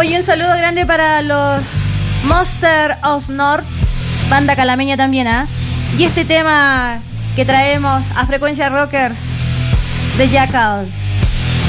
Oye, un saludo grande para los Monster of North, banda calameña también, ¿ah? Y este tema que traemos a Frecuencia Rockers de Jackal.